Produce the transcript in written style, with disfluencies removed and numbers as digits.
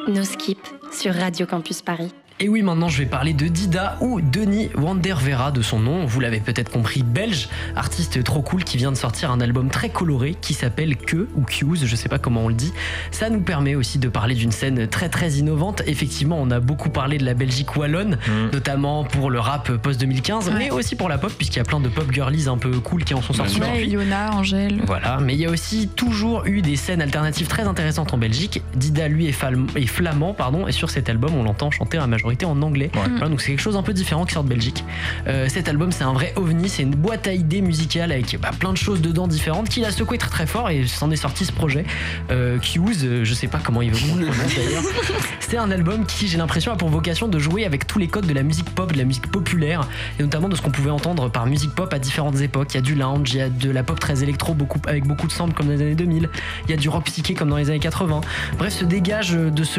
No Skip sur Radio Campus Paris. Et oui, maintenant je vais parler de Dida ou Denis Wandervera de son nom. Vous l'avez peut-être compris, belge, artiste trop cool qui vient de sortir un album très coloré qui s'appelle Que ou Cues, je sais pas comment on le dit. Ça nous permet aussi de parler d'une scène très très innovante. Effectivement, on a beaucoup parlé de la Belgique wallonne, notamment pour le rap post-2015, mais aussi pour la pop, puisqu'il y a plein de pop girlies un peu cool qui en sont sortis. Ouais, Iona, Angèle. Voilà, mais il y a aussi toujours eu des scènes alternatives très intéressantes en Belgique. Dida, lui, est flamand, et sur cet album, on l'entend chanter à majorité en anglais. Voilà, donc c'est quelque chose un peu différent qui sort de Belgique. Cet album, c'est un vrai ovni, c'est une boîte à idées musicale avec plein de choses dedans différentes qu'il a secoué très très fort et s'en est sorti ce projet. Cues, je sais pas comment il veut qu'on le prononce d'ailleurs. C'était un album qui, j'ai l'impression, a pour vocation de jouer avec tous les codes de la musique pop, de la musique populaire et notamment de ce qu'on pouvait entendre par musique pop à différentes époques. Il y a du lounge, il y a de la pop très électro, avec beaucoup de samples comme dans les années 2000, il y a du rock psyché comme dans les années 80. Bref, se dégage de ce